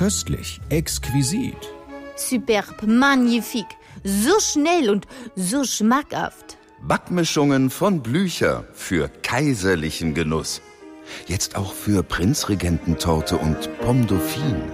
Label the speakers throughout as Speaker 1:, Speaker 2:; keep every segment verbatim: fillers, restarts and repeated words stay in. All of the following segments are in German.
Speaker 1: köstlich, exquisit.
Speaker 2: Superb, magnifique, so schnell und so schmackhaft.
Speaker 3: Backmischungen von Blücher für kaiserlichen Genuss. Jetzt auch für Prinzregententorte und Pomme Dauphine.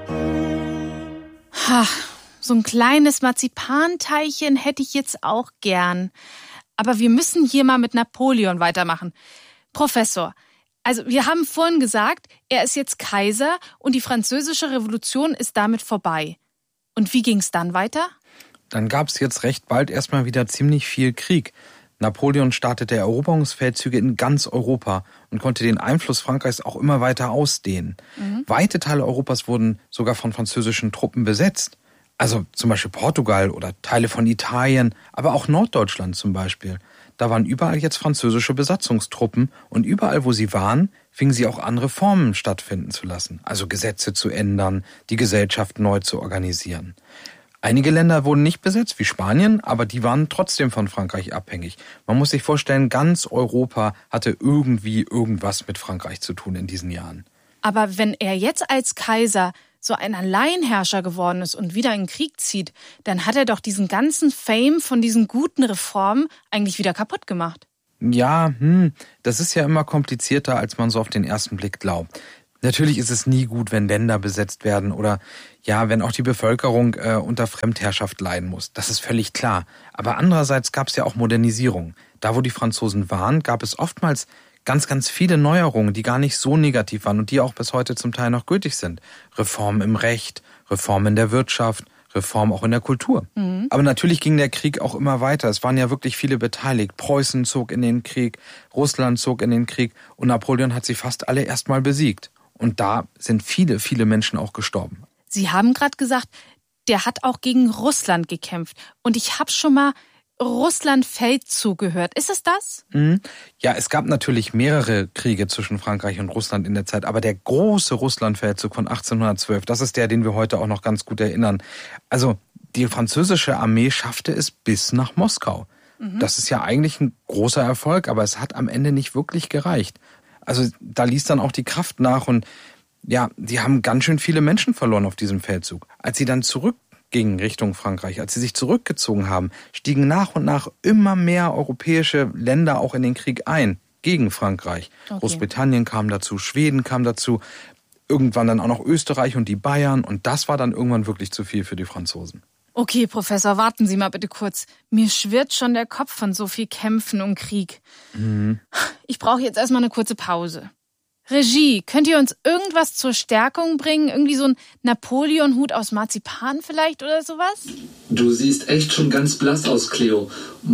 Speaker 4: Ha, so ein kleines Marzipanteilchen hätte ich jetzt auch gern. Aber wir müssen hier mal mit Napoleon weitermachen. Professor, also wir haben vorhin gesagt, er ist jetzt Kaiser und die französische Revolution ist damit vorbei. Und wie ging's dann weiter?
Speaker 5: Dann gab's jetzt recht bald erstmal wieder ziemlich viel Krieg. Napoleon startete Eroberungsfeldzüge in ganz Europa und konnte den Einfluss Frankreichs auch immer weiter ausdehnen. Mhm. Weite Teile Europas wurden sogar von französischen Truppen besetzt. Also zum Beispiel Portugal oder Teile von Italien, aber auch Norddeutschland zum Beispiel. Da waren überall jetzt französische Besatzungstruppen und überall, wo sie waren, fingen sie auch an, Reformen stattfinden zu lassen. Also Gesetze zu ändern, die Gesellschaft neu zu organisieren. Einige Länder wurden nicht besetzt, wie Spanien, aber die waren trotzdem von Frankreich abhängig. Man muss sich vorstellen, ganz Europa hatte irgendwie irgendwas mit Frankreich zu tun in diesen Jahren.
Speaker 4: Aber wenn er jetzt als Kaiser so ein Alleinherrscher geworden ist und wieder in den Krieg zieht, dann hat er doch diesen ganzen Fame von diesen guten Reformen eigentlich wieder kaputt gemacht.
Speaker 5: Ja, hm, das ist ja immer komplizierter, als man so auf den ersten Blick glaubt. Natürlich ist es nie gut, wenn Länder besetzt werden oder ja, wenn auch die Bevölkerung äh, unter Fremdherrschaft leiden muss. Das ist völlig klar. Aber andererseits gab es ja auch Modernisierung. Da, wo die Franzosen waren, gab es oftmals ganz, ganz viele Neuerungen, die gar nicht so negativ waren und die auch bis heute zum Teil noch gültig sind. Reformen im Recht, Reformen in der Wirtschaft, Reform auch in der Kultur. Mhm. Aber natürlich ging der Krieg auch immer weiter. Es waren ja wirklich viele beteiligt. Preußen zog in den Krieg, Russland zog in den Krieg und Napoleon hat sie fast alle erstmal besiegt. Und da sind viele, viele Menschen auch gestorben.
Speaker 4: Sie haben gerade gesagt, der hat auch gegen Russland gekämpft. Und ich habe schon mal Russland-Feldzug gehört. Ist es das?
Speaker 5: Mhm. Ja, es gab natürlich mehrere Kriege zwischen Frankreich und Russland in der Zeit. Aber der große Russland-Feldzug von achtzehnhundertzwölf, das ist der, den wir heute auch noch ganz gut erinnern. Also die französische Armee schaffte es bis nach Moskau. Mhm. Das ist ja eigentlich ein großer Erfolg, aber es hat am Ende nicht wirklich gereicht. Also da ließ dann auch die Kraft nach und ja, die haben ganz schön viele Menschen verloren auf diesem Feldzug. Als sie dann zurückgingen Richtung Frankreich, als sie sich zurückgezogen haben, stiegen nach und nach immer mehr europäische Länder auch in den Krieg ein gegen Frankreich. Okay. Großbritannien kam dazu, Schweden kam dazu, irgendwann dann auch noch Österreich und die Bayern und das war dann irgendwann wirklich zu viel für die Franzosen.
Speaker 4: Okay, Professor, warten Sie mal bitte kurz. Mir schwirrt schon der Kopf von so viel Kämpfen und Krieg. Mhm. Ich brauche jetzt erstmal eine kurze Pause. Regie, könnt ihr uns irgendwas zur Stärkung bringen? Irgendwie so ein Napoleon-Hut aus Marzipan vielleicht oder sowas?
Speaker 6: Du siehst echt schon ganz blass aus, Cleo.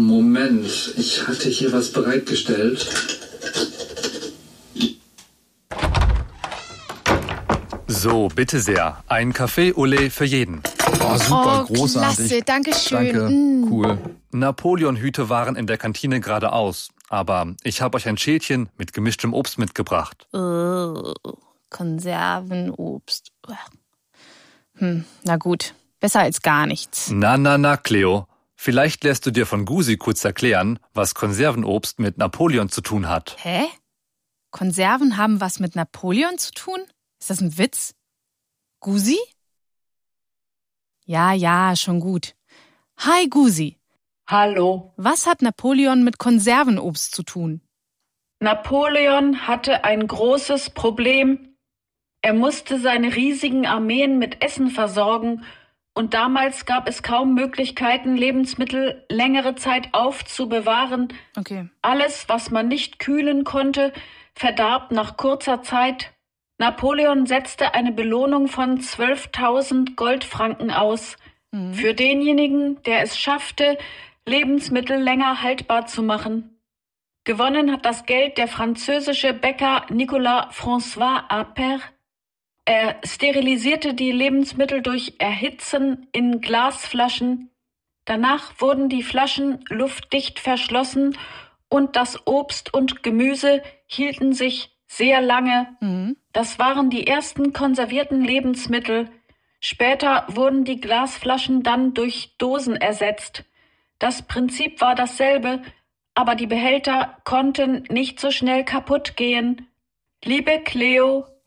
Speaker 6: Moment, ich hatte hier was bereitgestellt.
Speaker 7: So, bitte sehr. Ein Café au lait für jeden.
Speaker 5: Oh, super,
Speaker 4: oh,
Speaker 5: großartig.
Speaker 4: Klasse, danke schön.
Speaker 5: Danke,
Speaker 4: mm.
Speaker 5: cool.
Speaker 7: Napoleon-Hüte waren in der Kantine geradeaus. Aber ich habe euch ein Schälchen mit gemischtem Obst mitgebracht.
Speaker 4: Oh, Konservenobst. Hm, na gut, besser als gar nichts.
Speaker 7: Na, na, na, Cleo. Vielleicht lässt du dir von Gusi kurz erklären, was Konservenobst mit Napoleon zu tun hat.
Speaker 4: Hä? Konserven haben was mit Napoleon zu tun? Ist das ein Witz? Gusi? Ja, ja, schon gut. Hi, Gusi.
Speaker 8: Hallo.
Speaker 4: Was hat Napoleon mit Konservenobst zu tun?
Speaker 8: Napoleon hatte ein großes Problem. Er musste seine riesigen Armeen mit Essen versorgen und damals gab es kaum Möglichkeiten, Lebensmittel längere Zeit aufzubewahren.
Speaker 4: Okay.
Speaker 8: Alles, was man nicht kühlen konnte, verdarb nach kurzer Zeit. Napoleon setzte eine Belohnung von zwölftausend Goldfranken aus. Mhm. Für denjenigen, der es schaffte, Lebensmittel länger haltbar zu machen. Gewonnen hat das Geld der französische Bäcker Nicolas François Appert. Er sterilisierte die Lebensmittel durch Erhitzen in Glasflaschen. Danach wurden die Flaschen luftdicht verschlossen und das Obst und Gemüse hielten sich sehr lange. Mhm. Das waren die ersten konservierten Lebensmittel. Später wurden die Glasflaschen dann durch Dosen ersetzt. Das Prinzip war dasselbe, aber die Behälter konnten nicht so schnell kaputt gehen. Liebe Cleo,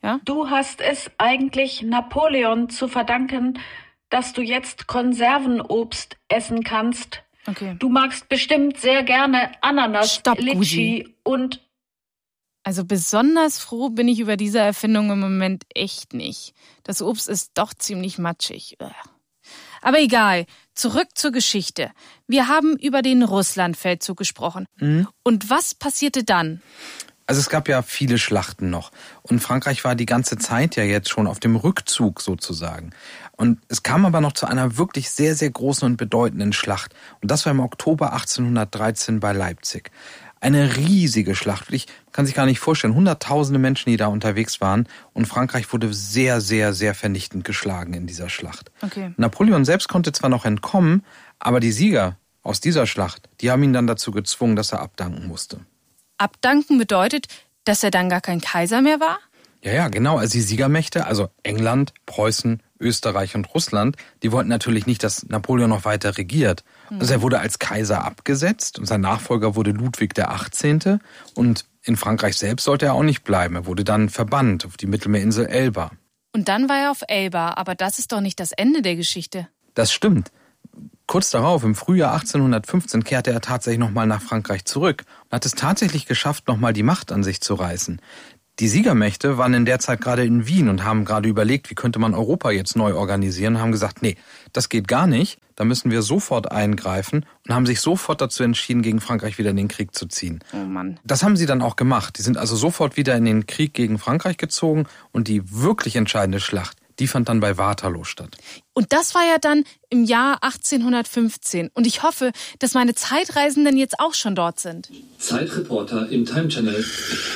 Speaker 4: Ja?
Speaker 8: Du hast es eigentlich Napoleon zu verdanken, dass du jetzt Konservenobst essen kannst.
Speaker 4: Okay.
Speaker 8: Du magst bestimmt sehr gerne Ananas,
Speaker 4: Stopp,
Speaker 8: Litschi
Speaker 4: Gusi.
Speaker 8: und...
Speaker 4: Also besonders froh bin ich über diese Erfindung im Moment echt nicht. Das Obst ist doch ziemlich matschig. Aber egal, zurück zur Geschichte. Wir haben über den Russlandfeldzug gesprochen.
Speaker 5: Mhm.
Speaker 4: Und was passierte dann?
Speaker 5: Also es gab ja viele Schlachten noch. Und Frankreich war die ganze Zeit ja jetzt schon auf dem Rückzug sozusagen. Und es kam aber noch zu einer wirklich sehr, sehr großen und bedeutenden Schlacht. Und das war im Oktober achtzehnhundertdreizehn bei Leipzig. Eine riesige Schlacht. Ich kann sich gar nicht vorstellen. Hunderttausende Menschen, die da unterwegs waren. Und Frankreich wurde sehr, sehr, sehr vernichtend geschlagen in dieser Schlacht.
Speaker 4: Okay.
Speaker 5: Napoleon selbst konnte zwar noch entkommen, aber die Sieger aus dieser Schlacht, die haben ihn dann dazu gezwungen, dass er abdanken musste.
Speaker 4: Abdanken bedeutet, dass er dann gar kein Kaiser mehr war?
Speaker 5: Ja, ja, genau. Also die Siegermächte, also England, Preußen, Österreich und Russland, die wollten natürlich nicht, dass Napoleon noch weiter regiert. Mhm. Also er wurde als Kaiser abgesetzt und sein Nachfolger wurde Ludwig der Achtzehnte. Und in Frankreich selbst sollte er auch nicht bleiben. Er wurde dann verbannt auf die Mittelmeerinsel Elba.
Speaker 4: Und dann war er auf Elba, aber das ist doch nicht das Ende der Geschichte.
Speaker 5: Das stimmt. Kurz darauf, im Frühjahr achtzehnhundertfünfzehn, kehrte er tatsächlich nochmal nach Frankreich zurück und hat es tatsächlich geschafft, nochmal die Macht an sich zu reißen. Die Siegermächte waren in der Zeit gerade in Wien und haben gerade überlegt, wie könnte man Europa jetzt neu organisieren, und haben gesagt, nee, das geht gar nicht, da müssen wir sofort eingreifen, und haben sich sofort dazu entschieden, gegen Frankreich wieder in den Krieg zu ziehen.
Speaker 4: Oh Mann.
Speaker 5: Das haben sie dann auch gemacht. Die sind also sofort wieder in den Krieg gegen Frankreich gezogen, und die wirklich entscheidende Schlacht, die fand dann bei Waterloo statt.
Speaker 4: Und das war ja dann im Jahr achtzehnhundertfünfzehn. Und ich hoffe, dass meine Zeitreisenden jetzt auch schon dort sind.
Speaker 6: Zeitreporter im Time Channel.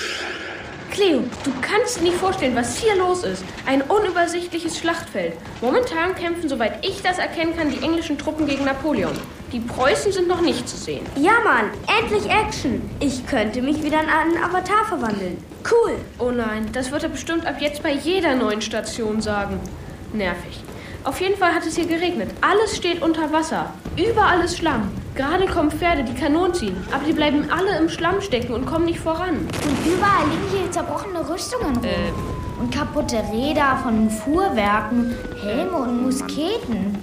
Speaker 9: Cleo, du kannst dir nicht vorstellen, was hier los ist. Ein unübersichtliches Schlachtfeld. Momentan kämpfen, soweit ich das erkennen kann, die englischen Truppen gegen Napoleon. Die Preußen sind noch nicht zu sehen.
Speaker 10: Ja, Mann, endlich Action. Ich könnte mich wieder in einen Avatar verwandeln. Cool.
Speaker 9: Oh nein, das wird er bestimmt ab jetzt bei jeder neuen Station sagen. Nervig. Auf jeden Fall hat es hier geregnet. Alles steht unter Wasser. Überall ist Schlamm. Gerade kommen Pferde, die Kanonen ziehen. Aber die bleiben alle im Schlamm stecken und kommen nicht voran.
Speaker 10: Und überall liegen hier zerbrochene Rüstungen rum.
Speaker 4: Äh.
Speaker 10: Und kaputte Räder von Fuhrwerken, Helme und Musketen.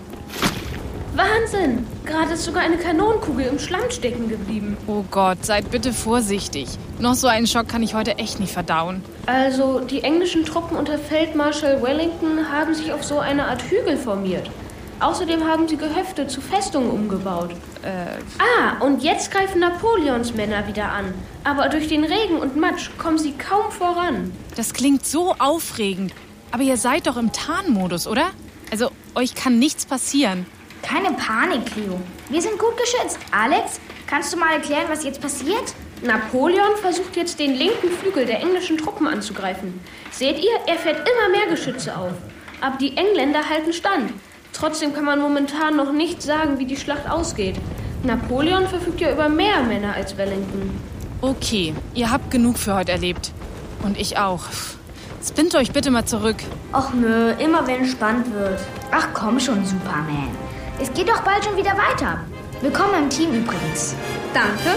Speaker 9: Wahnsinn! Gerade ist sogar eine Kanonenkugel im Schlamm stecken geblieben.
Speaker 4: Oh Gott, seid bitte vorsichtig. Noch so einen Schock kann ich heute echt nicht verdauen.
Speaker 9: Also, die englischen Truppen unter Feldmarschall Wellington haben sich auf so eine Art Hügel formiert. Außerdem haben sie Gehöfte zu Festungen umgebaut.
Speaker 4: Äh.
Speaker 9: Ah, und jetzt greifen Napoleons Männer wieder an. Aber durch den Regen und Matsch kommen sie kaum voran.
Speaker 4: Das klingt so aufregend. Aber ihr seid doch im Tarnmodus, oder? Also, euch kann nichts passieren.
Speaker 10: Keine Panik, Cleo. Wir sind gut geschützt. Alex, kannst du mal erklären, was jetzt passiert?
Speaker 9: Napoleon versucht jetzt, den linken Flügel der englischen Truppen anzugreifen. Seht ihr, er fährt immer mehr Geschütze auf. Aber die Engländer halten stand. Trotzdem kann man momentan noch nicht sagen, wie die Schlacht ausgeht. Napoleon verfügt ja über mehr Männer als Wellington.
Speaker 4: Okay, ihr habt genug für heute erlebt. Und ich auch. Spinnt euch bitte mal zurück.
Speaker 10: Och nö, immer wenn es spannend wird. Ach komm schon, Superman. Es geht doch bald schon wieder weiter. Willkommen im Team übrigens.
Speaker 9: Danke.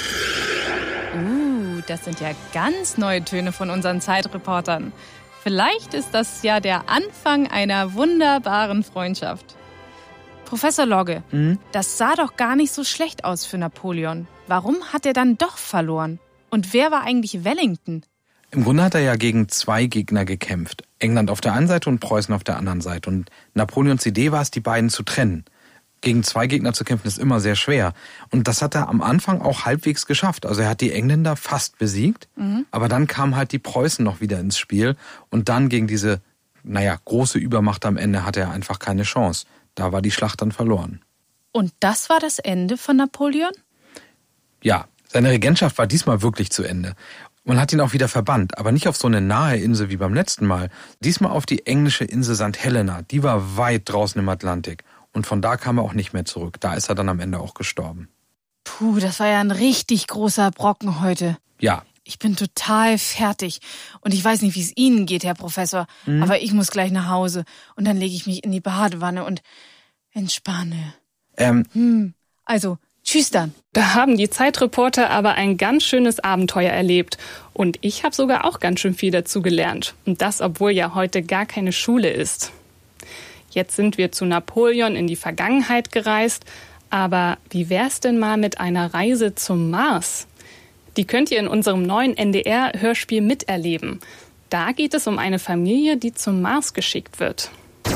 Speaker 4: Uh, das sind ja ganz neue Töne von unseren Zeitreportern. Vielleicht ist das ja der Anfang einer wunderbaren Freundschaft. Professor Logge, mhm. Das sah doch gar nicht so schlecht aus für Napoleon. Warum hat er dann doch verloren? Und wer war eigentlich Wellington?
Speaker 5: Im Grunde hat er ja gegen zwei Gegner gekämpft. England auf der einen Seite und Preußen auf der anderen Seite. Und Napoleons Idee war es, die beiden zu trennen. Gegen zwei Gegner zu kämpfen ist immer sehr schwer. Und das hat er am Anfang auch halbwegs geschafft. Also er hat die Engländer fast besiegt, mhm. aber dann kamen halt die Preußen noch wieder ins Spiel. Und dann gegen diese, naja, große Übermacht am Ende hatte er einfach keine Chance. Da war die Schlacht dann verloren.
Speaker 4: Und das war das Ende von Napoleon?
Speaker 5: Ja, seine Regentschaft war diesmal wirklich zu Ende. Man hat ihn auch wieder verbannt, aber nicht auf so eine nahe Insel wie beim letzten Mal. Diesmal auf die englische Insel Sankt Helena. Die war weit draußen im Atlantik. Und von da kam er auch nicht mehr zurück. Da ist er dann am Ende auch gestorben.
Speaker 4: Puh, das war ja ein richtig großer Brocken heute.
Speaker 5: Ja.
Speaker 4: Ich bin total fertig. Und ich weiß nicht, wie es Ihnen geht, Herr Professor. Mhm. Aber ich muss gleich nach Hause. Und dann lege ich mich in die Badewanne und entspanne.
Speaker 5: Ähm.
Speaker 4: Hm. Also, Tschüss dann.
Speaker 11: Da haben die Zeitreporter aber ein ganz schönes Abenteuer erlebt. Und ich habe sogar auch ganz schön viel dazu gelernt. Und das, obwohl ja heute gar keine Schule ist. Jetzt sind wir zu Napoleon in die Vergangenheit gereist. Aber wie wär's denn mal mit einer Reise zum Mars? Die könnt ihr in unserem neuen N D R-Hörspiel miterleben. Da geht es um eine Familie, die zum Mars geschickt wird.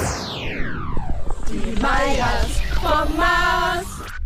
Speaker 12: Die Meyers vom Mars.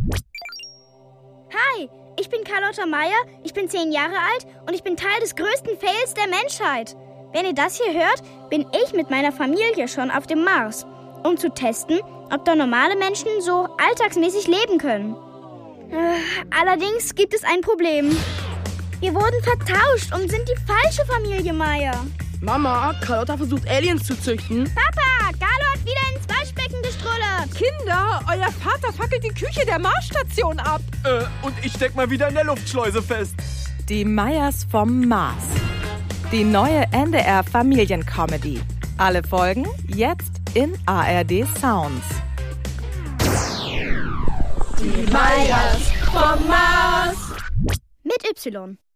Speaker 10: Hi, ich bin Carlotta Meyer, ich bin zehn Jahre alt und ich bin Teil des größten Fails der Menschheit. Wenn ihr das hier hört, bin ich mit meiner Familie schon auf dem Mars, um zu testen, ob da normale Menschen so alltagsmäßig leben können. Äh, allerdings gibt es ein Problem. Wir wurden vertauscht und sind die falsche Familie Meyer.
Speaker 12: Mama, Carlotta versucht Aliens zu züchten.
Speaker 10: Papa, Carlo hat wieder ins Waschbecken gestrullert.
Speaker 13: Kinder, euer Vater fackelt die Küche der Marsstation ab.
Speaker 14: Äh, und ich steck mal wieder in der Luftschleuse fest.
Speaker 15: Die Meyers vom Mars. Die neue N D R-Familiencomedy. Alle Folgen jetzt in A R D Sounds.
Speaker 12: Die Meyers vom Mars.
Speaker 10: Mit Y.